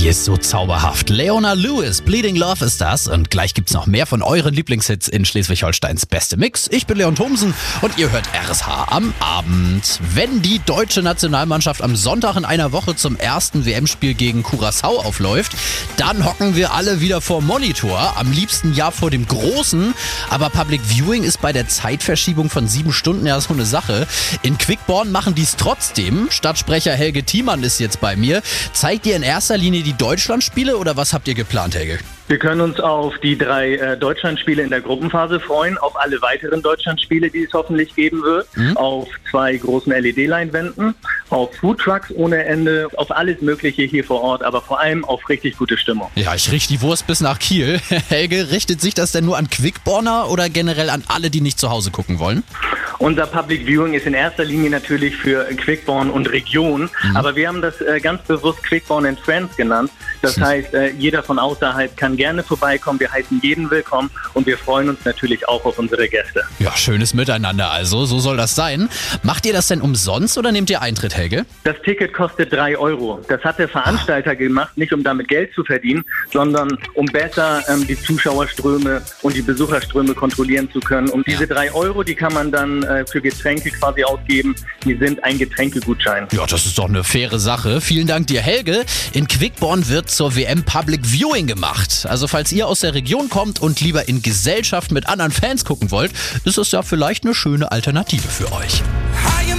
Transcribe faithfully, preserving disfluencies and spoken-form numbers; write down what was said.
ist so zauberhaft. Leona Lewis, Bleeding Love ist das. Und gleich gibt's noch mehr von euren Lieblingshits in Schleswig-Holsteins Beste Mix. Ich bin Leon Thomsen und ihr hört R S H am Abend. Wenn die deutsche Nationalmannschaft am Sonntag in einer Woche zum ersten W M-Spiel gegen Curaçao aufläuft, dann hocken wir alle wieder vor Monitor. Am liebsten ja vor dem Großen. Aber Public Viewing ist bei der Zeitverschiebung von sieben Stunden ja so eine Sache. In Quickborn machen die es trotzdem. Stadtsprecher Helge Thiemann ist jetzt bei mir. Zeigt ihr in erster Linie die Deutschlandspiele oder was habt ihr geplant, Helge? Wir können uns auf die drei äh, Deutschlandspiele in der Gruppenphase freuen, auf alle weiteren Deutschlandspiele, die es hoffentlich geben wird, mhm. auf zwei großen L E D-Leinwänden, auf Foodtrucks ohne Ende, auf alles Mögliche hier vor Ort, aber vor allem auf richtig gute Stimmung. Ja, ich richte die Wurst bis nach Kiel. Helge, richtet sich das denn nur an Quickborner oder generell an alle, die nicht zu Hause gucken wollen? Unser Public Viewing ist in erster Linie natürlich für Quickborn und Region, mhm. aber wir haben das äh, ganz bewusst Quickborn and Friends genannt. Das mhm. heißt, äh, jeder von außerhalb kann gerne vorbeikommen. Wir heißen jeden willkommen und wir freuen uns natürlich auch auf unsere Gäste. Ja, schönes Miteinander also, so soll das sein. Macht ihr das denn umsonst oder nehmt ihr Eintritt, Helge? Das Ticket kostet drei Euro. Das hat der Veranstalter gemacht, nicht um damit Geld zu verdienen, sondern um besser ähm, die Zuschauerströme und die Besucherströme kontrollieren zu können. Und diese drei ja. Euro, die kann man dann äh, für Getränke quasi ausgeben. Die sind ein Getränkegutschein. Ja, das ist doch eine faire Sache. Vielen Dank dir, Helge. In Quickborn wird zur W M Public Viewing gemacht. Also falls ihr aus der Region kommt und lieber in Gesellschaft mit anderen Fans gucken wollt, ist es ja vielleicht eine schöne Alternative für euch.